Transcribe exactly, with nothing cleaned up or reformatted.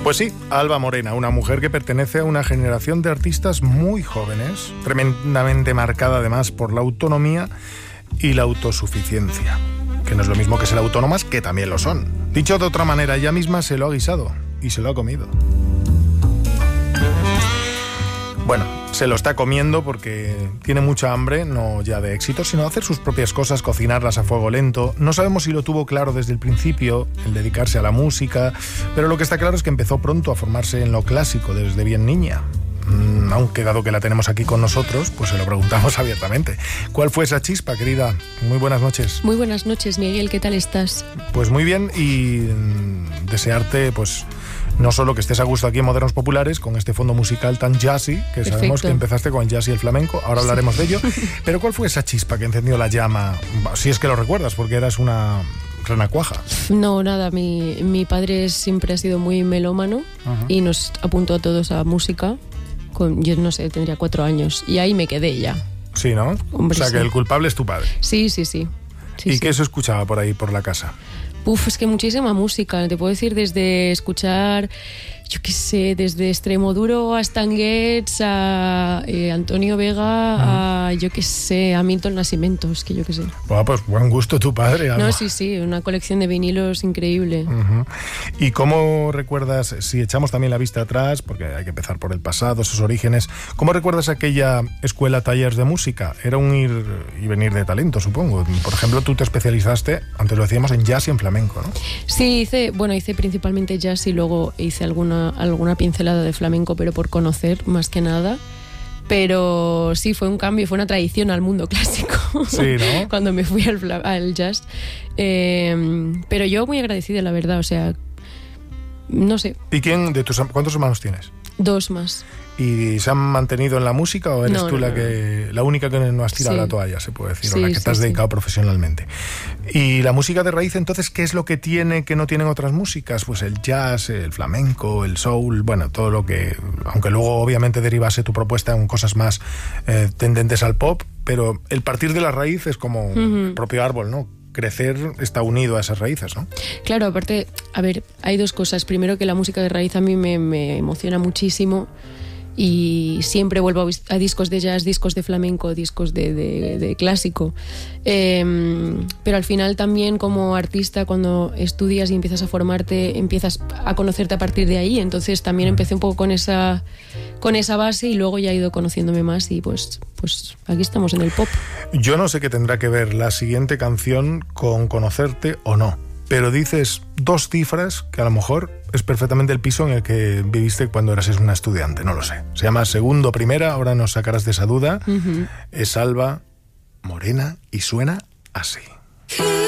Pues sí, Alba Morena, una mujer que pertenece a una generación de artistas muy jóvenes, tremendamente marcada además por la autonomía y la autosuficiencia, que no es lo mismo que ser autónomas, que también lo son. Dicho de otra manera, ella misma se lo ha guisado y se lo ha comido. Bueno, se lo está comiendo porque tiene mucha hambre, no ya de éxito, sino de hacer sus propias cosas, cocinarlas a fuego lento. No sabemos si lo tuvo claro desde el principio, el dedicarse a la música, pero lo que está claro es que empezó pronto a formarse en lo clásico desde bien niña. Mm, aunque dado que la tenemos aquí con nosotros, pues se lo preguntamos abiertamente. ¿Cuál fue esa chispa, querida? Muy buenas noches. Muy buenas noches, Miguel, ¿qué tal estás? Pues muy bien, y mm, desearte, pues... no solo que estés a gusto aquí en Modernos Populares con este fondo musical tan jazzy, que Perfecto. Sabemos que empezaste con el jazz y el flamenco, ahora hablaremos sí. de ello, pero ¿cuál fue esa chispa que encendió la llama? Si es que lo recuerdas, porque eras una renacuaja. No, nada, mi, mi padre siempre ha sido muy melómano uh-huh. y nos apuntó a todos a música, con, yo no sé, tendría cuatro años, y ahí me quedé ya. Sí, ¿no? Hombre, o sea, sí. que el culpable es tu padre. Sí, sí, sí. sí ¿Y sí. qué se escuchaba por ahí, por la casa? Uf, es que muchísima música, te puedo decir, desde escuchar, yo qué sé, desde Extremoduro a Stan Getz, a eh, Antonio Vega, uh-huh. a yo qué sé, a Milton Nascimento, es que yo qué sé. Bueno, pues buen gusto tu padre. Algo. No, sí, sí, una colección de vinilos increíble. Uh-huh. ¿Y cómo recuerdas, si echamos también la vista atrás, porque hay que empezar por el pasado, sus orígenes, cómo recuerdas aquella escuela talleres de música? Era un ir y venir de talento, supongo. Por ejemplo, tú te especializaste, antes lo decíamos, en jazz y en flamenco, ¿no? Sí, hice, bueno, hice principalmente jazz y luego hice alguna, alguna pincelada de flamenco, pero por conocer más que nada. Pero sí, fue un cambio, fue una tradición al mundo clásico. Sí, ¿no? Cuando me fui al, al jazz. Eh, pero yo muy agradecida, la verdad, o sea, no sé. ¿Y quién de tus cuántos hermanos tienes? Dos más. ¿Y se han mantenido en la música o eres no, tú no, la no. que la única que no has tirado sí. la toalla, se puede decir, sí, o la que sí, te has dedicado sí. profesionalmente? Y la música de raíz, entonces, ¿qué es lo que tiene que no tienen otras músicas? Pues el jazz, el flamenco, el soul, bueno, todo lo que, aunque luego obviamente derivase tu propuesta en cosas más eh, tendentes al pop, pero el partir de la raíz es como uh-huh. el propio árbol, ¿no? Crecer está unido a esas raíces, ¿no? Claro, aparte, a ver, hay dos cosas. Primero, que la música de raíz a mí me, me emociona muchísimo y siempre vuelvo a, a discos de jazz, discos de flamenco, discos de, de, de clásico. Eh, pero al final también como artista, cuando estudias y empiezas a formarte, empiezas a conocerte a partir de ahí. Entonces también empecé un poco con esa, con esa base y luego ya he ido conociéndome más y pues, pues aquí estamos en el pop. Yo no sé qué tendrá que ver la siguiente canción con conocerte o no, pero dices dos cifras que a lo mejor es perfectamente el piso en el que viviste cuando eras una estudiante, no lo sé. Se llama Segundo Primera, ahora nos sacarás de esa duda. Uh-huh. Es Alba Morena y suena así.